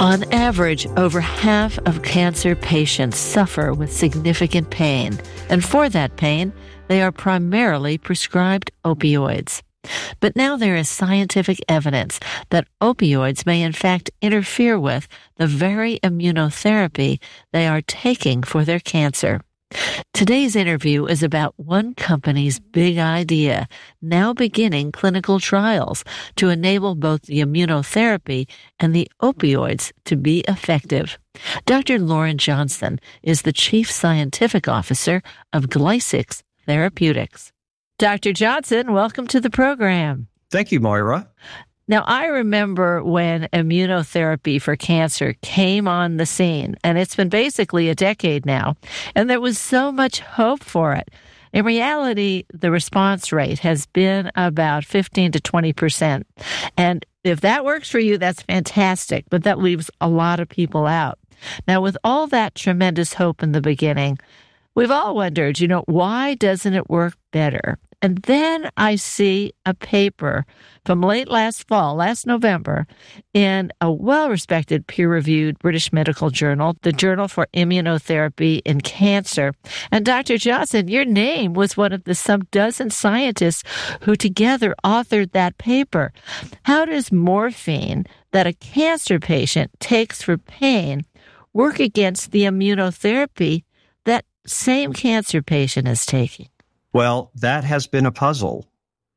On average, over half of cancer patients suffer with significant pain, and for that pain, they are primarily prescribed opioids. But now there is scientific evidence that opioids may in fact interfere with the very immunotherapy they are taking for their cancer. Today's interview is about one company's big idea, now beginning clinical trials to enable both the immunotherapy and the opioids to be effective. Dr. Lauren Johnson is the Chief Scientific Officer of Glycix Therapeutics. Dr. Johnson, welcome to the program. Thank you, Moira. Now, I remember when immunotherapy for cancer came on the scene, and it's been basically a decade now, and there was so much hope for it. In reality, the response rate has been about 15 to 20%. And if that works for you, that's fantastic, but that leaves a lot of people out. Now, with all that tremendous hope in the beginning, we've all wondered, why doesn't it work better? And then I see a paper from late last November, in a well-respected peer-reviewed British medical journal, the Journal for Immunotherapy in Cancer. And Dr. Johnson, your name was one of the some dozen scientists who together authored that paper. How does morphine that a cancer patient takes for pain work against the immunotherapy that same cancer patient is taking? Well, that has been a puzzle.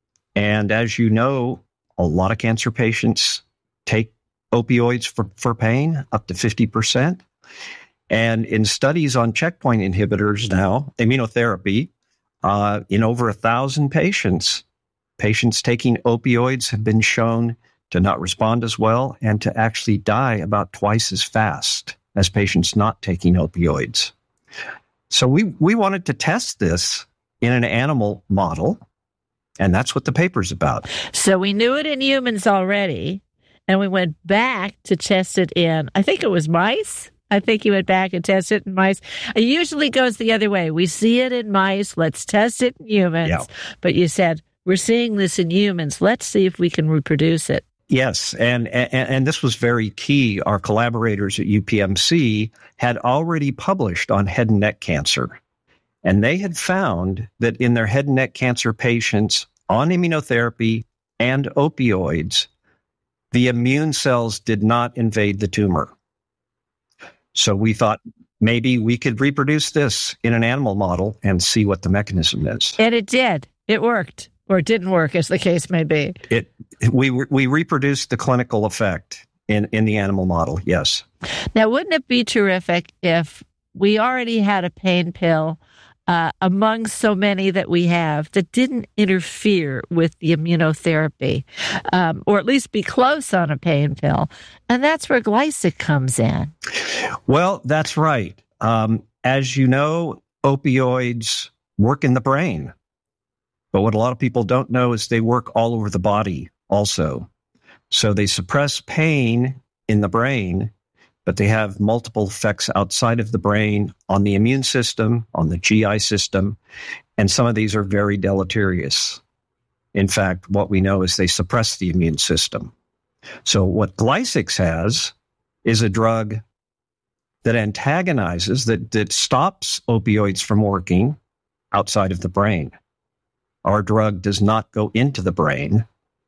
And as you know, a lot of cancer patients take opioids for pain, up to 50%. And in studies on checkpoint inhibitors now, immunotherapy, in over 1,000 patients taking opioids have been shown to not respond as well and to actually die about twice as fast as patients not taking opioids. So we wanted to test this in an animal model, and that's what the paper's about. So we knew it in humans already, and we went back to test it in, I think it was mice. I think you went back and tested it in mice. It usually goes the other way. We see it in mice. Let's test it in humans. Yeah. But you said, we're seeing this in humans. Let's see if we can reproduce it. Yes, and this was very key. Our collaborators at UPMC had already published on head and neck cancer. And they had found that in their head and neck cancer patients on immunotherapy and opioids, the immune cells did not invade the tumor. So we thought maybe we could reproduce this in an animal model and see what the mechanism is. And it did. It worked. Or it didn't work, as the case may be. We reproduced the clinical effect in the animal model, yes. Now, wouldn't it be terrific if we already had a pain pill among so many that we have that didn't interfere with the immunotherapy, or at least be close on a pain pill? And that's where Glycix comes in. Well, that's right. As you know, opioids work in the brain. But what a lot of people don't know is they work all over the body also. So they suppress pain in the brain, but they have multiple effects outside of the brain on the immune system, on the GI system, and some of these are very deleterious. In fact, what we know is they suppress the immune system. So what Glycix has is a drug that antagonizes, that stops opioids from working outside of the brain. Our drug does not go into the brain,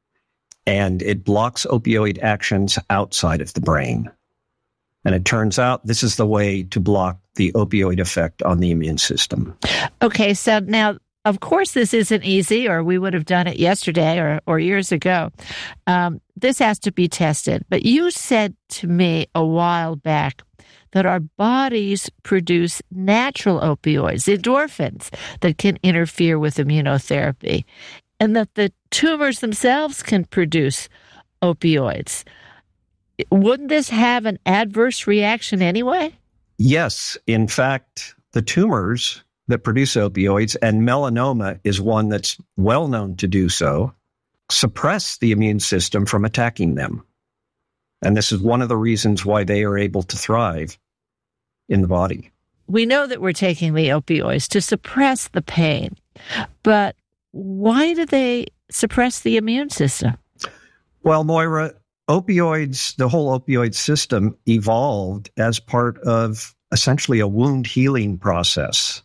and it blocks opioid actions outside of the brain. And it turns out this is the way to block the opioid effect on the immune system. Okay, so now, of course, this isn't easy, or we would have done it yesterday or years ago. This has to be tested. But you said to me a while back that our bodies produce natural opioids, endorphins, that can interfere with immunotherapy, and that the tumors themselves can produce opioids. Wouldn't this have an adverse reaction anyway? Yes. In fact, the tumors that produce opioids, and melanoma is one that's well known to do so, suppress the immune system from attacking them. And this is one of the reasons why they are able to thrive in the body. We know that we're taking the opioids to suppress the pain, but why do they suppress the immune system? Well, Moira, opioids, the whole opioid system evolved as part of essentially a wound healing process.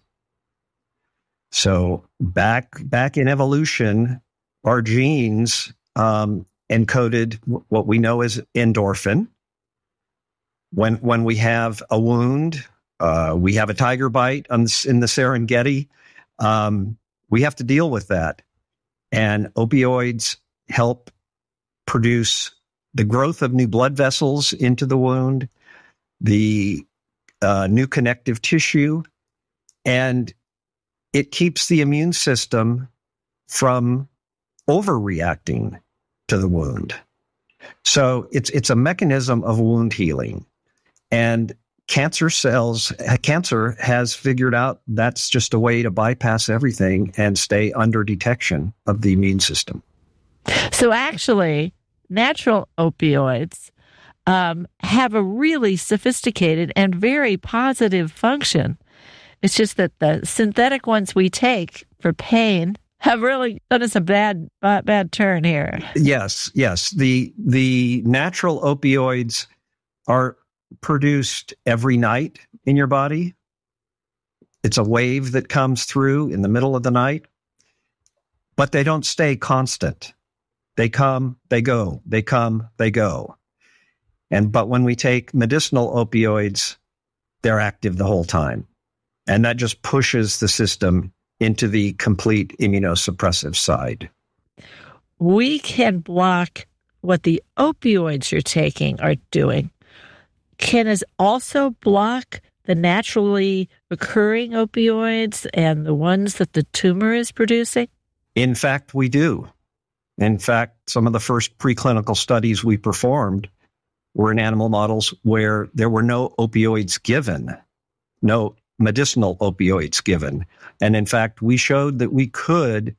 So back in evolution, our genes encoded what we know as endorphin. When we have a wound, we have a tiger bite in the Serengeti, we have to deal with that. And opioids help produce the growth of new blood vessels into the wound, the new connective tissue, and it keeps the immune system from overreacting to the wound. So it's a mechanism of wound healing. And cancer has figured out that's just a way to bypass everything and stay under detection of the immune system. So actually, natural opioids have a really sophisticated and very positive function. It's just that the synthetic ones we take for pain have really done us a bad turn here. Yes. The natural opioids are produced every night in your body. It's a wave that comes through in the middle of the night, but they don't stay constant. They come, they go, they come, they go. But when we take medicinal opioids, they're active the whole time. And that just pushes the system into the complete immunosuppressive side. We can block what the opioids you're taking are doing. Can it also block the naturally occurring opioids and the ones that the tumor is producing? In fact, we do. In fact, some of the first preclinical studies we performed were in animal models where there were no opioids given, no medicinal opioids given. And in fact, we showed that we could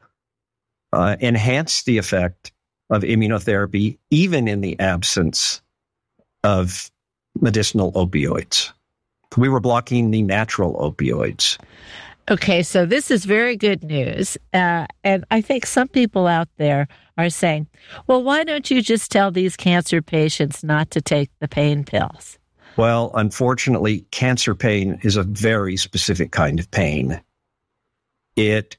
enhance the effect of immunotherapy even in the absence of medicinal opioids. We were blocking the natural opioids. Okay, so this is very good news. And I think some people out there are saying, well, why don't you just tell these cancer patients not to take the pain pills? Well, unfortunately, cancer pain is a very specific kind of pain. It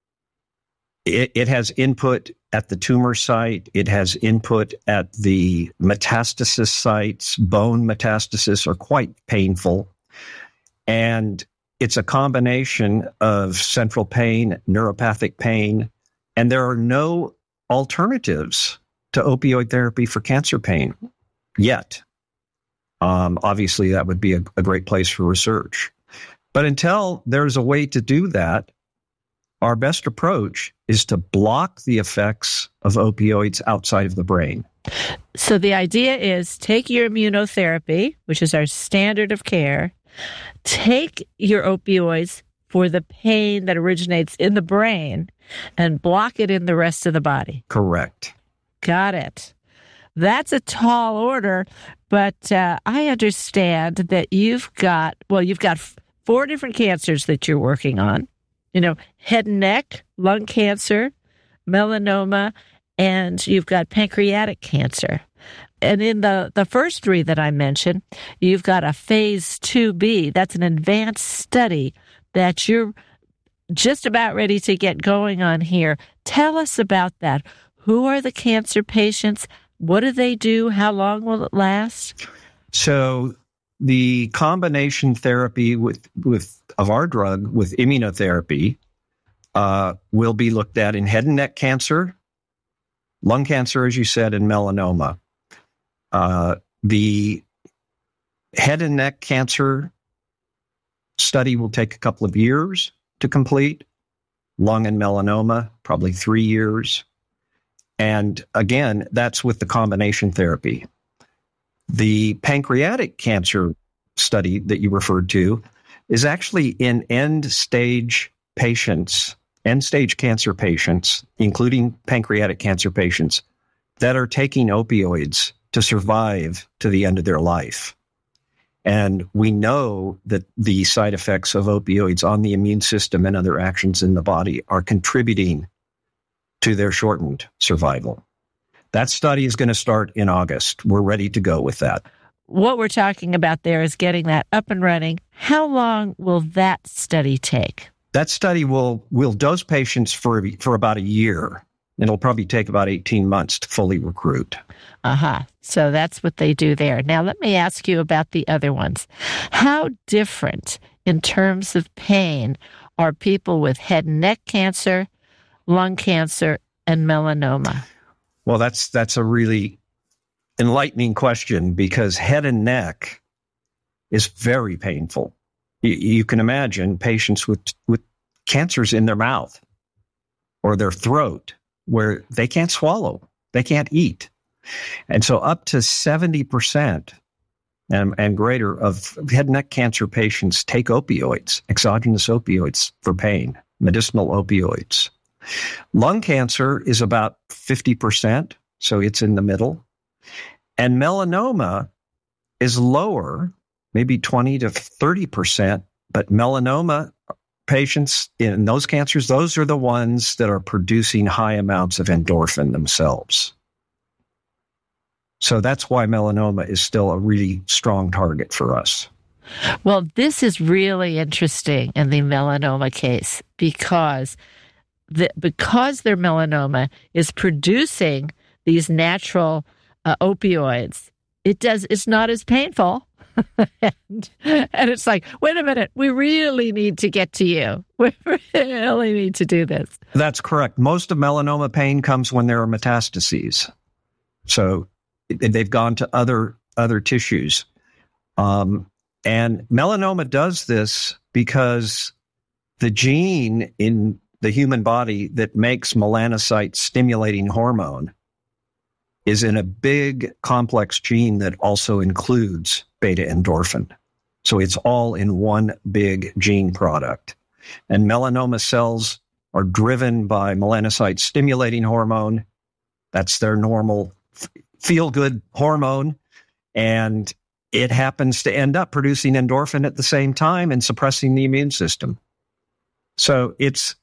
has input at the tumor site. It has input at the metastasis sites. Bone metastasis are quite painful. And it's a combination of central pain, neuropathic pain, and there are no alternatives to opioid therapy for cancer pain yet. Obviously, that would be a great place for research. But until there's a way to do that, our best approach is to block the effects of opioids outside of the brain. So the idea is take your immunotherapy, which is our standard of care, take your opioids for the pain that originates in the brain and block it in the rest of the body. Correct. Got it. That's a tall order, but I understand that you've got 4 different cancers that you're working on. Head and neck, lung cancer, melanoma, and you've got pancreatic cancer. And in the first 3 that I mentioned, you've got a phase 2B. That's an advanced study that you're just about ready to get going on here. Tell us about that. Who are the cancer patients? What do they do? How long will it last? So the combination therapy of our drug with immunotherapy will be looked at in head and neck cancer, lung cancer, as you said, and melanoma. The head and neck cancer study will take a couple of years to complete. Lung and melanoma, probably 3 years. And again, that's with the combination therapy. The pancreatic cancer study that you referred to is actually in end-stage cancer patients, including pancreatic cancer patients, that are taking opioids to survive to the end of their life. And we know that the side effects of opioids on the immune system and other actions in the body are contributing to their shortened survival. That study is going to start in August. We're ready to go with that. What we're talking about there is getting that up and running. How long will that study take? That study will dose patients for about a year. It'll probably take about 18 months to fully recruit. So that's what they do there. Now, let me ask you about the other ones. How different in terms of pain are people with head and neck cancer, lung cancer, and melanoma? Well, that's a really enlightening question, because head and neck is very painful. You can imagine patients with cancers in their mouth or their throat where they can't swallow, they can't eat. And so up to 70% and greater of head and neck cancer patients take opioids, exogenous opioids for pain, medicinal opioids. Lung cancer is about 50%, so it's in the middle. And melanoma is lower, maybe 20 to 30%, but melanoma patients in those cancers, those are the ones that are producing high amounts of endorphin themselves. So that's why melanoma is still a really strong target for us. Well, this is really interesting in the melanoma case because their melanoma is producing these natural opioids. It's not as painful. and it's like, wait a minute, we really need to get to you. We really need to do this. That's correct. Most of melanoma pain comes when there are metastases. So they've gone to other tissues. And melanoma does this because the gene in the human body that makes melanocyte-stimulating hormone is in a big complex gene that also includes beta-endorphin. So it's all in one big gene product. And melanoma cells are driven by melanocyte-stimulating hormone. That's their normal feel-good hormone. And it happens to end up producing endorphin at the same time and suppressing the immune system. So it's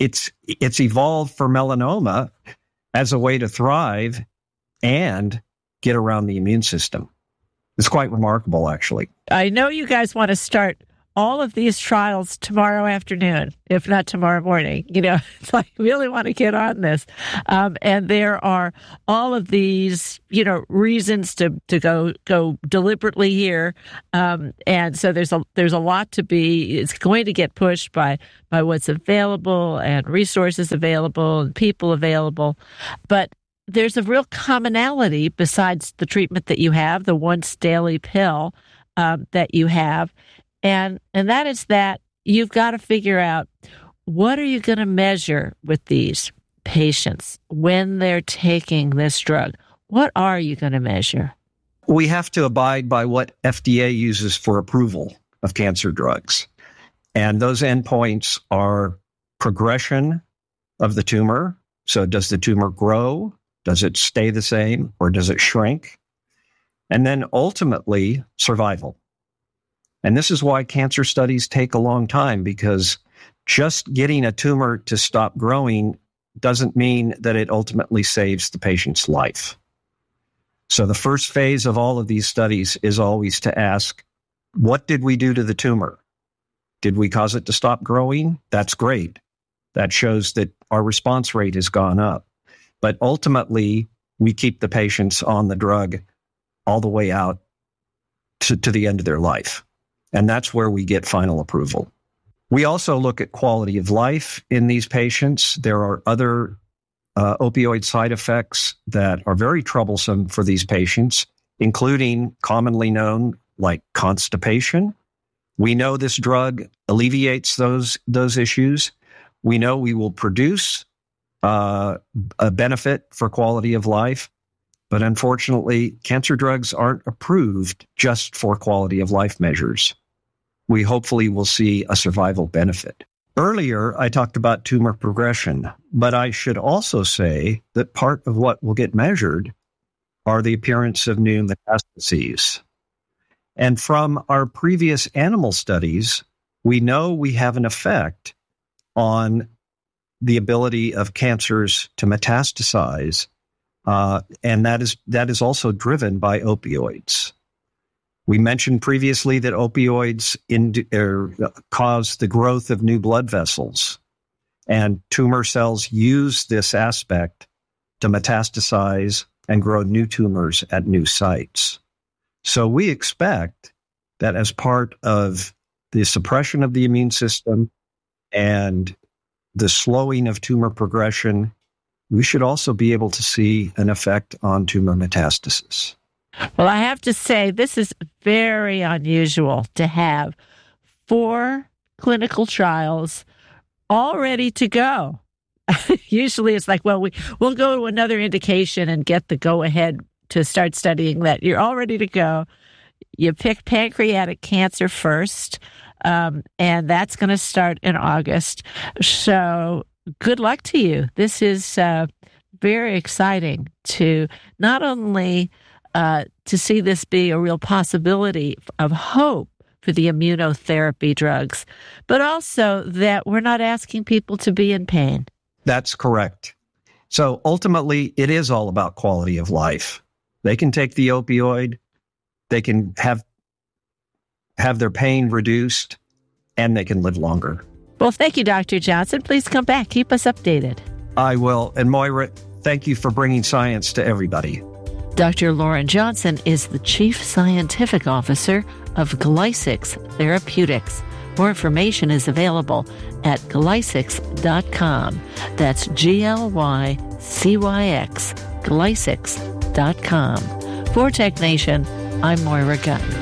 evolved for melanoma as a way to thrive and get around the immune system. It's quite remarkable, actually. I know you guys want to start all of these trials tomorrow afternoon, if not tomorrow morning. You know, it's like, we really want to get on this. And there are all of these, reasons to go deliberately here. And so there's a lot to be, it's going to get pushed by what's available and resources available and people available. But there's a real commonality besides the treatment that you have, the once daily pill that you have. And that is that you've got to figure out, what are you going to measure with these patients when they're taking this drug? What are you going to measure? We have to abide by what FDA uses for approval of cancer drugs. And those endpoints are progression of the tumor. So does the tumor grow? Does it stay the same, or does it shrink? And then ultimately, survival. And this is why cancer studies take a long time, because just getting a tumor to stop growing doesn't mean that it ultimately saves the patient's life. So the first phase of all of these studies is always to ask, what did we do to the tumor? Did we cause it to stop growing? That's great. That shows that our response rate has gone up. But ultimately, we keep the patients on the drug all the way out to the end of their life. And that's where we get final approval. We also look at quality of life in these patients. There are other opioid side effects that are very troublesome for these patients, including commonly known like constipation. We know this drug alleviates those issues. We know we will produce a benefit for quality of life. But unfortunately, cancer drugs aren't approved just for quality of life measures. We hopefully will see a survival benefit. Earlier, I talked about tumor progression, but I should also say that part of what will get measured are the appearance of new metastases. And from our previous animal studies, we know we have an effect on the ability of cancers to metastasize And that is also driven by opioids. We mentioned previously that opioids cause the growth of new blood vessels, and tumor cells use this aspect to metastasize and grow new tumors at new sites. So we expect that as part of the suppression of the immune system and the slowing of tumor progression, we should also be able to see an effect on tumor metastasis. Well, I have to say, this is very unusual to have 4 clinical trials all ready to go. Usually it's like, well, we'll go to another indication and get the go-ahead to start studying that. You're all ready to go. You pick pancreatic cancer first, and that's going to start in August. So good luck to you. This is very exciting to not only to see this be a real possibility of hope for the immunotherapy drugs, but also that we're not asking people to be in pain. That's correct. So ultimately, it is all about quality of life. They can take the opioid, they can have their pain reduced, and they can live longer. Well, thank you, Dr. Johnson. Please come back. Keep us updated. I will. And Moira, thank you for bringing science to everybody. Dr. Lauren Johnson is the Chief Scientific Officer of Glycix Therapeutics. More information is available at glycix.com. That's GLYCYX, glycix.com. For Tech Nation, I'm Moira Gunn.